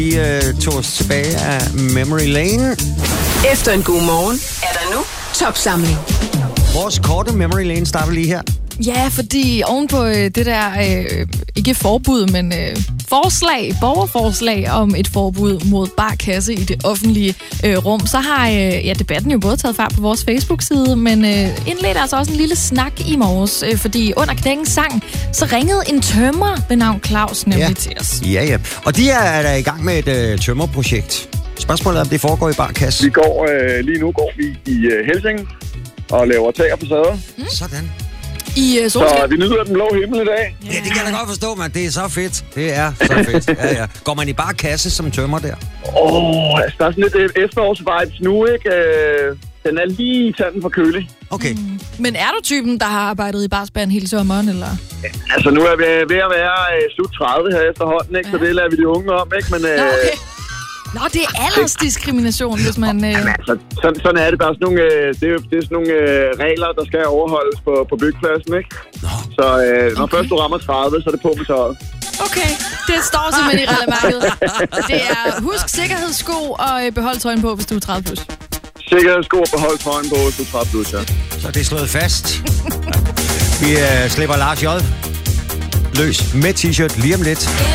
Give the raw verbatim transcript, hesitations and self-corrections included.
Vi øh, tog os tilbage af Memory Lane. Efter en god morgen er der nu topsamling. Vores korte Memory Lane starter lige her. Ja, fordi ovenpå øh, det der, øh, ikke forbud, men øh, forslag, borgerforslag om et forbud mod barkasse i det offentlige øh, rum, så har øh, ja, debatten jo både taget fart på vores Facebook-side, men øh, indledt altså også en lille snak i morges, øh, fordi under knækkens sang, så ringede en tømrer ved navn Claus nemlig Ja. til os. Ja, ja. Og de er, er der i gang med et øh, tømmerprojekt. Spørgsmålet er, om det foregår i barkasse. Vi går, øh, lige nu går vi i øh, Helsing og laver tag og facader. Mm. Sådan. I øh, Så solskin. vi nyder den blå himmel i dag. Ja, det kan jeg da godt forstå, man. Det er så fedt. Det er så fedt. Ja, ja. Går man i barkasse som tømmer der? Åh, oh, altså, der er sådan lidt øh, efterårsvibes nu, ikke? Øh, den er lige tanden for kølig. Okay. Mm. Men er du typen, der har arbejdet i barspand hele sommeren, eller? Altså, nu er vi ved at være øh, slut tredive her efterhånden, ikke? Så det lader vi de unge om, ikke? Men, øh, Nå, okay. Nå, det er aldersdiskrimination, hvis man... Øh... Jamen, altså, sådan, sådan er det. Der er sådan nogle, øh, det er, det er sådan nogle øh, regler, der skal overholdes på, på byggepladsen, ikke? Nå. Så øh, når Okay. først du rammer tredive, så er det på med tøjet. Okay, det står simpelthen i reglementet. Det er husk sikkerhedssko og øh, behold trøjen på, hvis du er tredive plus. Sikkerhedssko og behold trøjen på, hvis du er tredive plus, ja. Så er det slået fast. Vi øh, slipper Lars J. løs med t-shirt lige om lidt.